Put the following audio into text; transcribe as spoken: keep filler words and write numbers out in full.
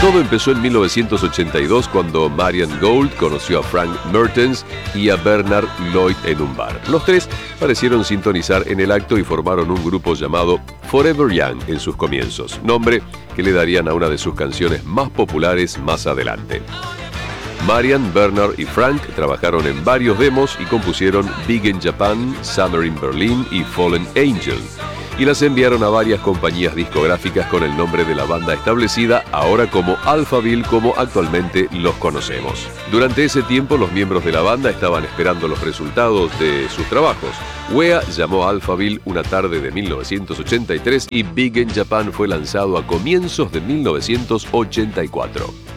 Todo empezó en mil novecientos ochenta y dos cuando Marian Gold conoció a Frank Mertens y a Bernard Lloyd en un bar. Los tres parecieron sintonizar en el acto y formaron un grupo llamado Forever Young en sus comienzos, nombre que le darían a una de sus canciones más populares más adelante. Marian, Bernard y Frank trabajaron en varios demos y compusieron Big in Japan, Summer in Berlin y Fallen Angel, y las enviaron a varias compañías discográficas con el nombre de la banda establecida, ahora como Alphaville, como actualmente los conocemos. Durante ese tiempo, los miembros de la banda estaban esperando los resultados de sus trabajos. Wea llamó a Alphaville una tarde de mil novecientos ochenta y tres y Big in Japan fue lanzado a comienzos de mil novecientos ochenta y cuatro.